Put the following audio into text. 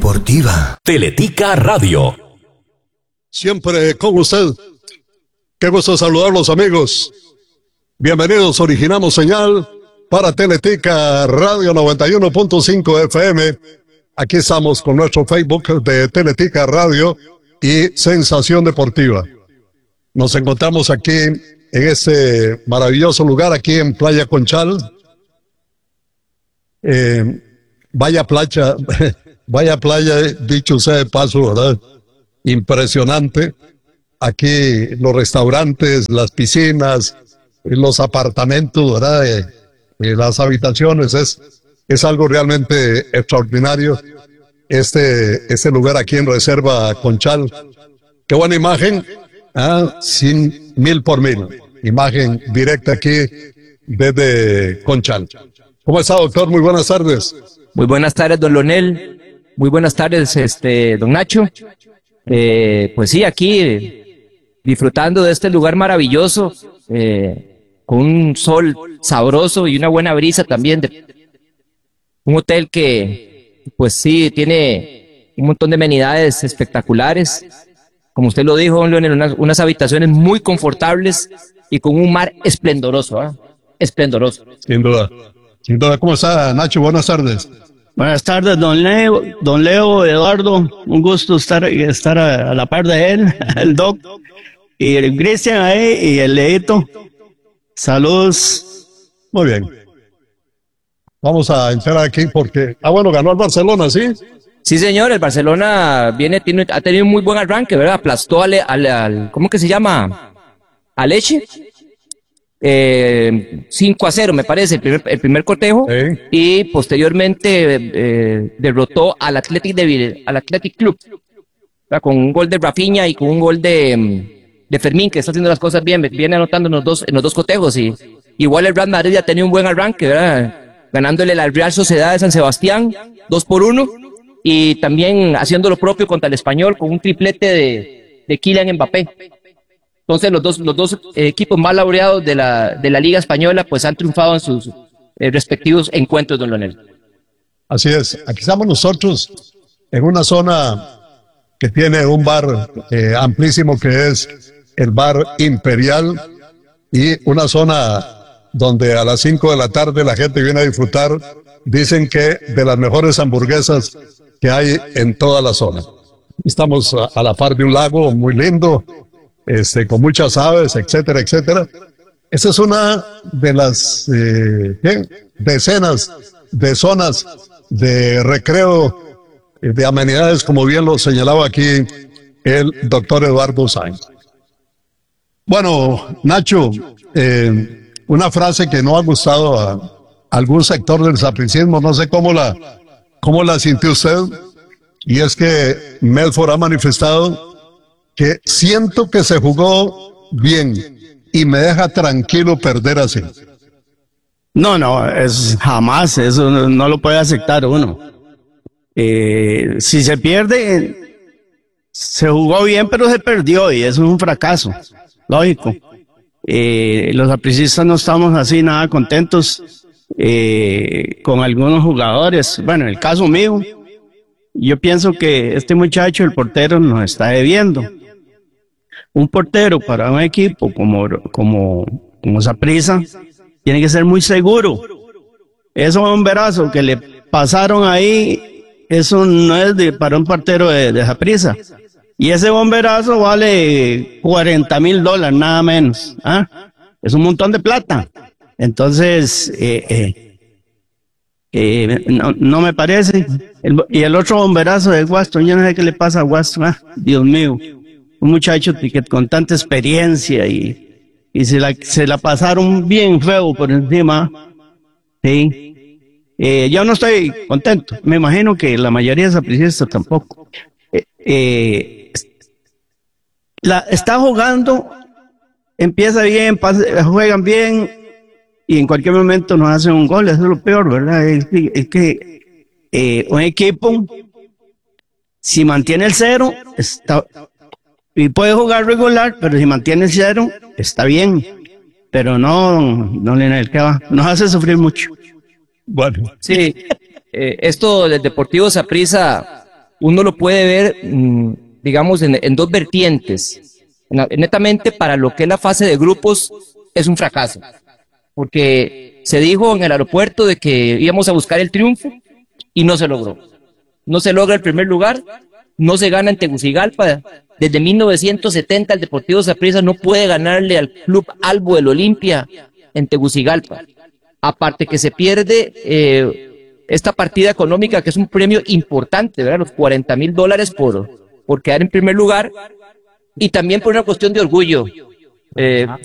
deportiva. Teletica Radio. Siempre con usted. Qué gusto saludarlos, amigos. Bienvenidos, originamos señal para Teletica Radio 91.5 FM. Aquí estamos con nuestro Facebook de Teletica Radio y Sensación Deportiva. Nos encontramos aquí en este maravilloso lugar, aquí en Playa Conchal. Vaya playa, dicho sea de paso, ¿verdad? Impresionante. Aquí los restaurantes, las piscinas, los apartamentos, ¿verdad? Las habitaciones, es algo realmente extraordinario. Este lugar aquí en Reserva Conchal. Qué buena imagen, sin 1000 por 1000. Imagen directa aquí desde Conchal. ¿Cómo está, doctor? Muy buenas tardes. Muy buenas tardes, don Leonel. Muy buenas tardes, don Nacho. Pues sí, aquí disfrutando de este lugar maravilloso, con un sol sabroso y una buena brisa también. Un hotel que, pues sí, tiene un montón de amenidades espectaculares. Como usted lo dijo, don Leonel, unas habitaciones muy confortables y con un mar esplendoroso, esplendoroso. Sin duda. Sin duda. ¿Cómo está, Nacho? Buenas tardes. Buenas tardes, don Leo, Eduardo. Un gusto estar a la par de él, el Doc, y el Cristian ahí, y el Leito. Saludos. Muy bien. Vamos a entrar aquí porque... bueno, ganó el Barcelona, ¿sí? Sí, señor, el Barcelona ha tenido un muy buen arranque, ¿verdad? Aplastó al ¿cómo que se llama? A Leche. 5-0 me parece el primer cotejo, sí. Y posteriormente derrotó al Athletic Club, ¿verdad? Con un gol de Rafinha y con un gol de Fermín, que está haciendo las cosas bien, viene anotando en los dos cotejos. Y igual el Real Madrid ya tenía un buen arranque, ¿verdad? Ganándole la Real Sociedad de San Sebastián 2-1, y también haciendo lo propio contra el Español con un triplete de Kylian Mbappé. Entonces los dos equipos más laureados de la Liga Española pues han triunfado en sus respectivos encuentros, don Leonel. Así es. Aquí estamos nosotros en una zona que tiene un bar amplísimo, que es el Bar Imperial, y una zona donde a las 5 de la tarde la gente viene a disfrutar, dicen que de las mejores hamburguesas que hay en toda la zona. Estamos a la par de un lago muy lindo, con muchas aves, etcétera, etcétera. Esa es una de las decenas de zonas de recreo, de amenidades, como bien lo señalaba aquí el doctor Eduardo Sainz. Bueno, Nacho, una frase que no ha gustado a algún sector del sapricismo, no sé cómo la sintió usted, y es que Medford ha manifestado que siento que se jugó bien y me deja tranquilo perder así. No, jamás, eso no lo puede aceptar uno. Si se pierde, se jugó bien, pero se perdió, y eso es un fracaso, lógico. Los apricistas no estamos así nada contentos con algunos jugadores. Bueno, en el caso mío, yo pienso que este muchacho, el portero, nos está debiendo. Un portero para un equipo como Saprissa tiene que ser muy seguro. Ese bomberazo que le pasaron ahí, eso no es para un portero de Saprissa. Y ese bomberazo vale $40,000, nada menos. Es un montón de plata. Entonces, no me parece. Y el otro bomberazo de Waston, yo no sé qué le pasa a Waston. Dios mío. Un muchacho con tanta experiencia y se la pasaron bien feo por encima. Sí. Yo no estoy contento. Me imagino que la mayoría de sapricistas tampoco. Está jugando, empieza bien, juegan bien, y en cualquier momento nos hacen un gol. Eso es lo peor, ¿verdad? Es que un equipo, si mantiene el 0, y puede jugar regular, pero si mantiene el 0, está bien. Pero no, Leonel, ¿qué va? Nos hace sufrir mucho. Bueno. Sí, esto del Deportivo Saprissa uno lo puede ver, digamos, en dos vertientes. Netamente, para lo que es la fase de grupos, es un fracaso, porque se dijo en el aeropuerto de que íbamos a buscar el triunfo y no se logró. No se logra el primer lugar, no se gana en Tegucigalpa. Desde 1970 el Deportivo Saprissa no puede ganarle al Club Albo del Olimpia en Tegucigalpa. Aparte que se pierde esta partida económica, que es un premio importante, ¿verdad? Los $40,000 por quedar en primer lugar, y también por una cuestión de orgullo.